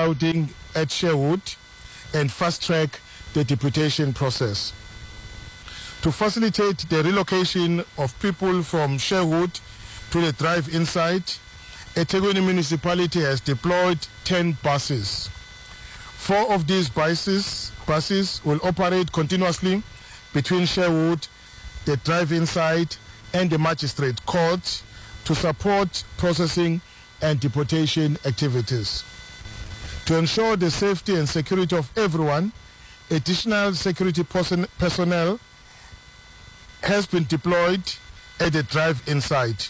crowding at Sherwood and fast-track the deportation process. To facilitate the relocation of people from Sherwood to the drive-in site, eThekwini municipality has deployed 10 buses. 4 of these buses will operate continuously between Sherwood, the drive-in site, and the magistrate court to support processing and deportation activities. To ensure the safety and security of everyone, additional security personnel has been deployed at the drive-in site.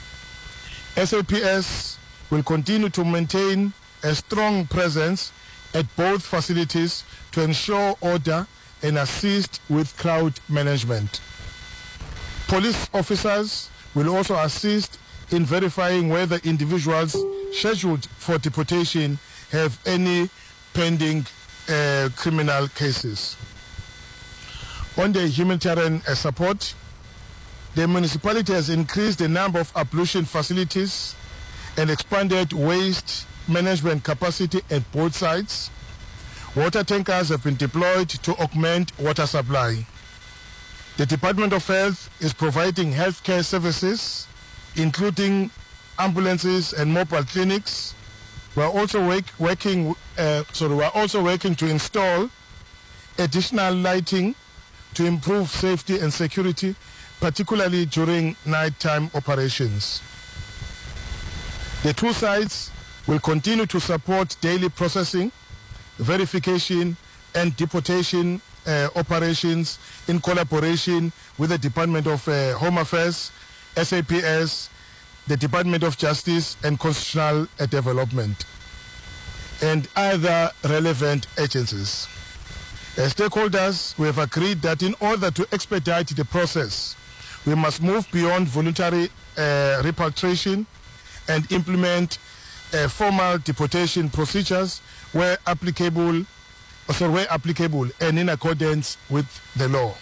SAPS will continue to maintain a strong presence at both facilities to ensure order and assist with crowd management. Police officers will also assist in verifying whether individuals scheduled for deportation have any pending criminal cases. On the humanitarian support, the municipality has increased the number of ablution facilities and expanded waste management capacity at both sites. Water tankers have been deployed to augment water supply. The Department of Health is providing healthcare services, including ambulances and mobile clinics. We are also working to install additional lighting to improve safety and security, particularly during nighttime operations. The 2 sites will continue to support daily processing, verification, and deportation operations in collaboration with the Department of Home Affairs, SAPS, the Department of Justice and Constitutional Development, and other relevant agencies. As stakeholders, we have agreed that in order to expedite the process, we must move beyond voluntary repatriation and implement formal deportation procedures where applicable and in accordance with the law.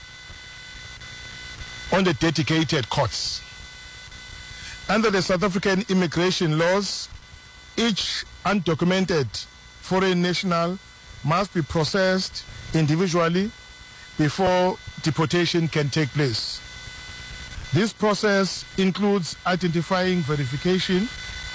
On the dedicated courts. Under the South African immigration laws, each undocumented foreign national must be processed individually before deportation can take place. This process includes identity verification,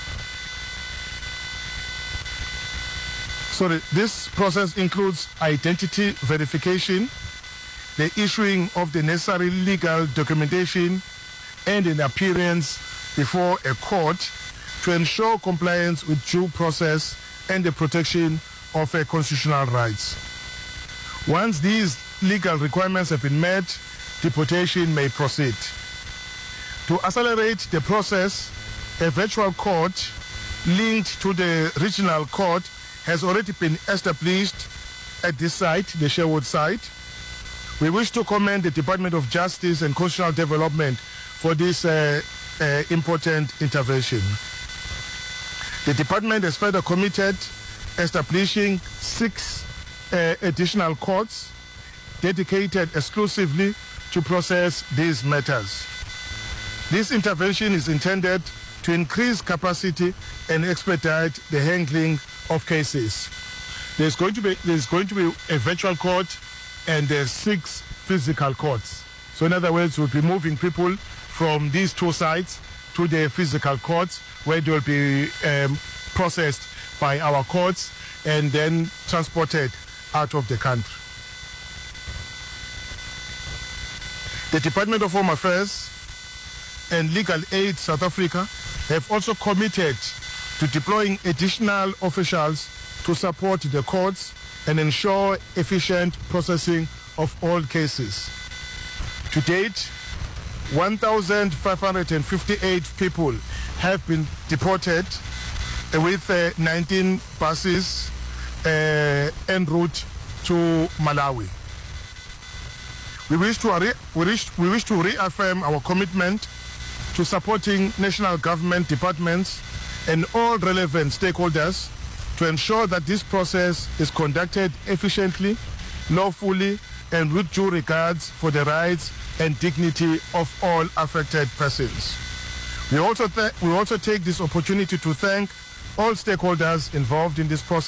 the issuing of the necessary legal documentation, and an appearance before a court to ensure compliance with due process and the protection of constitutional rights. Once these legal requirements have been met, deportation may proceed. To accelerate the process, a virtual court linked to the regional court has already been established at this site, the Sherwood site. We wish to commend the Department of Justice and Constitutional Development for this important intervention. The department has further committed establishing 6 additional courts dedicated exclusively to process these matters. This intervention is intended to increase capacity and expedite the handling of cases. There's going to be a virtual court and there's 6 physical courts. So in other words, we'll be moving people from these 2 sites to the physical courts where they will be processed by our courts and then transported out of the country. The Department of Home Affairs and Legal Aid South Africa have also committed to deploying additional officials to support the courts and ensure efficient processing of all cases. To date, 1,558 people have been deported with 19 buses en route to Malawi. We wish to reaffirm our commitment to supporting national government departments and all relevant stakeholders to ensure that this process is conducted efficiently, lawfully, and with due regards for the rights and dignity of all affected persons. We also take this opportunity to thank all stakeholders involved in this process.